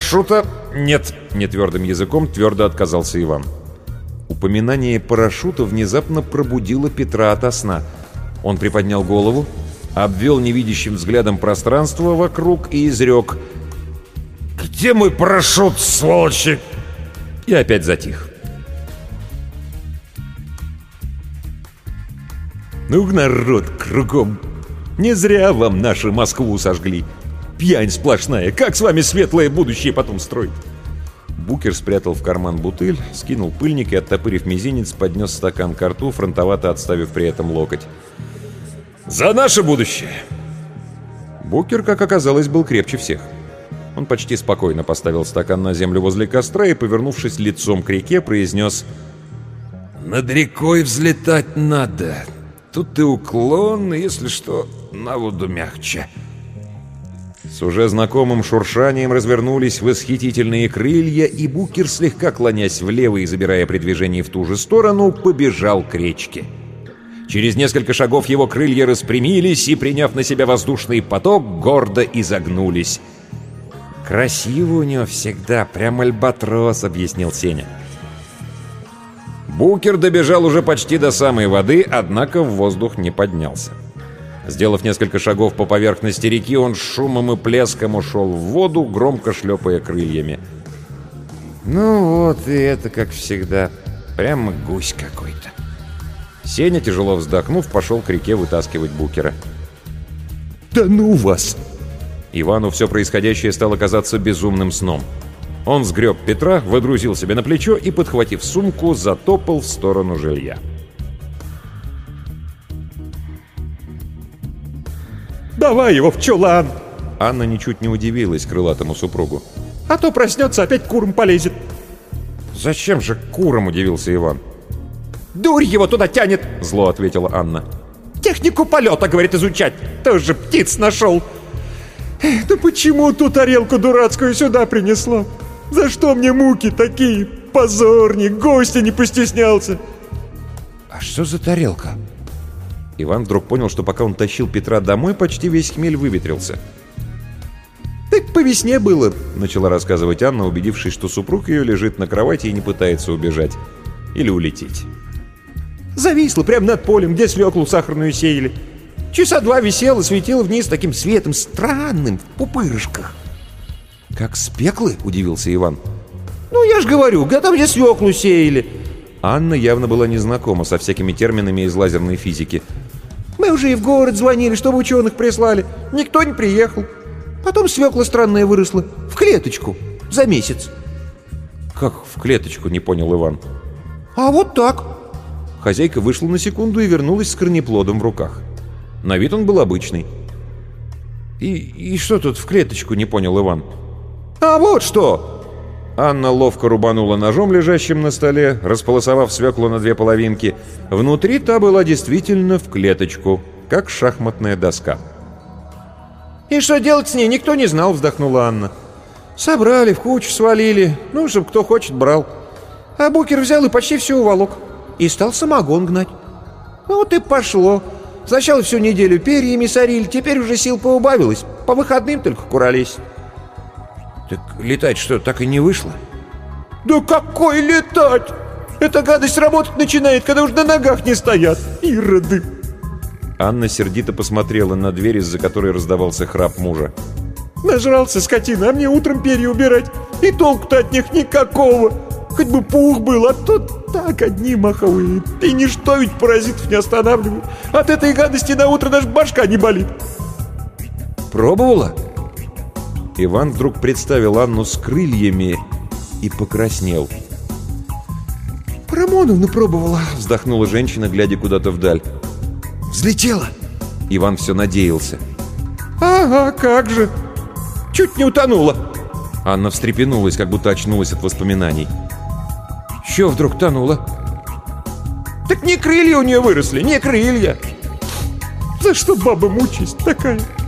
парашюта нет», — нетвердым языком твердо отказался Иван. Упоминание парашюта внезапно пробудило Петра ото сна. Он приподнял голову, обвел невидящим взглядом пространство вокруг и изрек: «Где мой парашют, сволочи?» И опять затих. «Ну, народ кругом! Не зря вам нашу Москву сожгли! Пьянь сплошная! Как с вами светлое будущее потом строить?» Букер спрятал в карман бутыль, скинул пыльник и, оттопырив мизинец, поднес стакан ко рту, фронтовато отставив при этом локоть. «За наше будущее!» Букер, как оказалось, был крепче всех. Он почти спокойно поставил стакан на землю возле костра и, повернувшись лицом к реке, произнес: «Над рекой взлетать надо. Тут и уклон, если что, на воду мягче». С уже знакомым шуршанием развернулись восхитительные крылья, и Букер, слегка клонясь влево и забирая при движении в ту же сторону, побежал к речке. Через несколько шагов его крылья распрямились и, приняв на себя воздушный поток, гордо изогнулись. «Красиво у него всегда, прям альбатрос», — объяснил Сеня. Букер добежал уже почти до самой воды, однако в воздух не поднялся. Сделав несколько шагов по поверхности реки, он с шумом и плеском ушел в воду, громко шлепая крыльями. «Ну вот и это, как всегда, прямо гусь какой-то». Сеня, тяжело вздохнув, пошел к реке вытаскивать Букера. «Да ну вас!» Ивану все происходящее стало казаться безумным сном. Он сгреб Петра, водрузил себе на плечо и, подхватив сумку, затопал в сторону жилья. «Давай его в чулан!» Анна ничуть не удивилась крылатому супругу. «А то проснется, опять куром полезет!» «Зачем же курам?» — удивился Иван. «Дурь его туда тянет!» — зло ответила Анна. «Технику полета, говорит, изучать! Тоже птиц нашел! Да почему ту тарелку дурацкую сюда принесло? За что мне муки такие? Позорник, гостя не постеснялся!» «А что за тарелка?» Иван вдруг понял, что пока он тащил Петра домой, почти весь хмель выветрился. «Так по весне было», — начала рассказывать Анна, убедившись, что супруг ее лежит на кровати и не пытается убежать. Или улететь. «Зависла прямо над полем, где свеклу сахарную сеяли. Часа 2 висела, светила вниз таким светом странным, в пупырышках». «Как спеклы?» — удивился Иван. «Ну, я ж говорю, там где свеклу сеяли». Анна явно была незнакома со всякими терминами из лазерной физики. «Мы уже и в город звонили, чтобы ученых прислали. Никто не приехал. Потом свекла странная выросла. В клеточку. За месяц». «Как в клеточку?» — не понял Иван. «А вот так». Хозяйка вышла на секунду и вернулась с корнеплодом в руках. На вид он был обычный. «И что тут в клеточку?» — не понял Иван. «А вот что!» Анна ловко рубанула ножом, лежащим на столе, располосовав свеклу на 2 половинки. Внутри та была действительно в клеточку, как шахматная доска. «И что делать с ней, никто не знал», — вздохнула Анна. «Собрали, в кучу свалили, ну, чтобы кто хочет, брал. А Букер взял и почти все уволок. И стал самогон гнать. Ну вот и пошло. Сначала всю неделю перьями сорили, теперь уже сил поубавилось. По выходным только курались». «Так летать что, так и не вышло?» «Да какой летать? Эта гадость работать начинает, когда уж на ногах не стоят. Ироды!» Анна сердито посмотрела на дверь, из-за которой раздавался храп мужа. «Нажрался скотина, а мне утром перья убирать. И толку-то от них никакого. Хоть бы пух был, а тут так одни маховые. И ничто ведь паразитов не останавливает. От этой гадости на утро даже башка не болит». «Пробовала?» Иван вдруг представил Анну с крыльями и покраснел. «Парамоновна пробовала», — вздохнула женщина, глядя куда-то вдаль. «Взлетела?» Иван все надеялся. «Ага, как же. Чуть не утонула». Анна встрепенулась, как будто очнулась от воспоминаний. «Чё вдруг тонула?» «Так не крылья у нее выросли, не крылья. За что баба мучаясь такая?»